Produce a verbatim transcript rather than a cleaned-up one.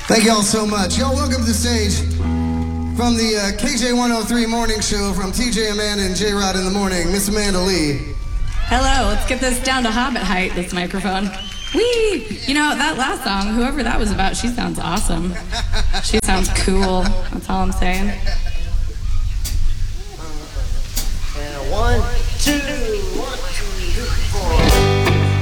Thank y'all so much. Y'all welcome to the stage from the uh, K J one oh three morning show from T J Amanda and J-Rod in the morning, Miss Amanda Lee. Hello, let's get this down to Hobbit height, this microphone. Whee! You know, that last song, whoever that was about, she sounds awesome. She sounds cool, that's all I'm saying. And one, two, one, two, three, four.